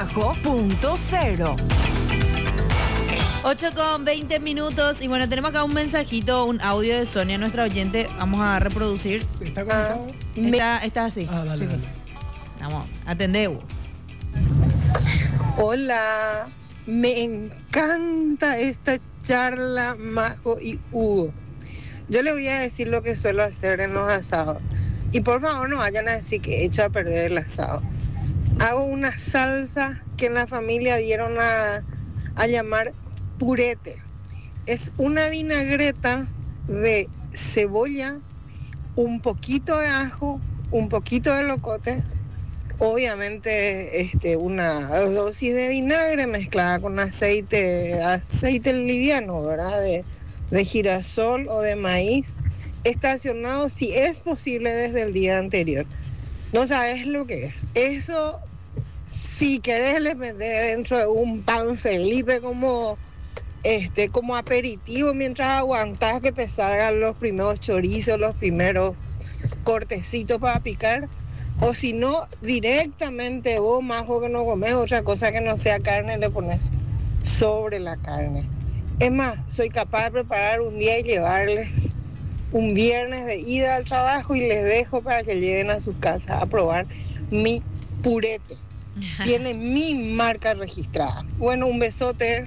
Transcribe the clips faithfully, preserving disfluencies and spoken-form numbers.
Majo punto cero. ocho con veinte minutos y bueno, tenemos acá un mensajito, un audio de Sonia, nuestra oyente. Vamos a reproducir. ¿Está conectado? Está, está así. Ah, dale, Sí, dale. sí. Vamos, atendé, Hugo. Hola, me encanta esta charla, Majo y Hugo. Yo le voy a decir lo que suelo hacer en los asados. Y por favor no vayan a decir que he hecho a perder el asado. Hago una salsa que en la familia dieron a, a llamar purete. Es una vinagreta de cebolla, un poquito de ajo, un poquito de locote, obviamente este, una dosis de vinagre mezclada con aceite, aceite liviano, ¿verdad? De, de girasol o de maíz, estacionado si es posible desde el día anterior. No sabes lo que es. Eso, si querés, le metés dentro de un pan Felipe como, este, como aperitivo mientras aguantás que te salgan los primeros chorizos, los primeros cortecitos para picar. O si no, directamente vos, Majo, que no comes otra cosa que no sea carne, le pones sobre la carne. Es más, soy capaz de preparar un día y llevarles un viernes de ida al trabajo y les dejo para que lleguen a sus casas a probar mi purete. Tiene mi marca registrada. Bueno, un besote.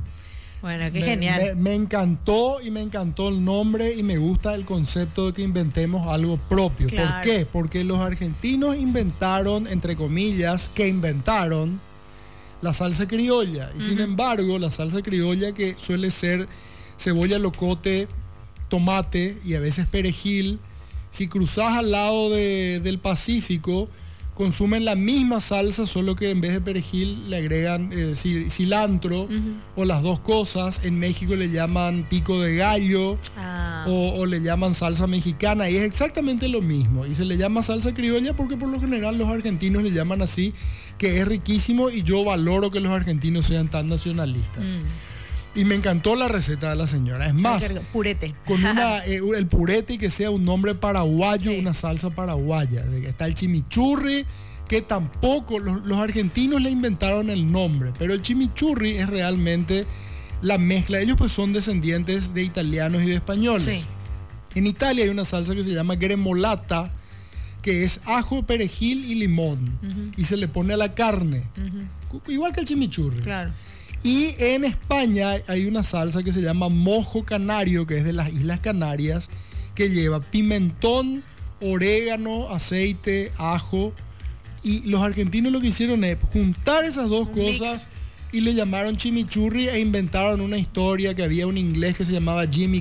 Bueno, qué Me, genial. me, me encantó y me encantó el nombre y me gusta el concepto de que inventemos algo propio. Claro. ¿Por qué? Porque los argentinos inventaron, entre comillas, que inventaron la salsa criolla. Y uh-huh. sin embargo, la salsa criolla, que suele ser cebolla, locote, tomate y a veces perejil, si cruzás al lado de, del Pacífico, consumen la misma salsa, solo que en vez de perejil le agregan eh, cilantro uh-huh. o las dos cosas. En México le llaman pico de gallo ah. o, o le llaman salsa mexicana y es exactamente lo mismo. Y se le llama salsa criolla porque por lo general los argentinos le llaman así, que es riquísimo y yo valoro que los argentinos sean tan nacionalistas. Mm. Y me encantó la receta de la señora. Es más, purete. Con una, eh, el purete y que sea un nombre paraguayo, sí. una salsa paraguaya. Está el chimichurri, que tampoco, los, los argentinos le inventaron el nombre, pero el chimichurri es realmente la mezcla. Ellos pues son descendientes de italianos y de españoles. Sí. En Italia hay una salsa que se llama gremolata, que es ajo, perejil y limón. Uh-huh. Y se le pone a la carne. Uh-huh. Igual que el chimichurri. Claro. Y en España hay una salsa que se llama mojo canario, que es de las Islas Canarias, que lleva pimentón, orégano, aceite, ajo. Y los argentinos lo que hicieron es juntar esas dos Un cosas mix. Y le llamaron chimichurri e inventaron una historia que había un inglés que se llamaba Jimmy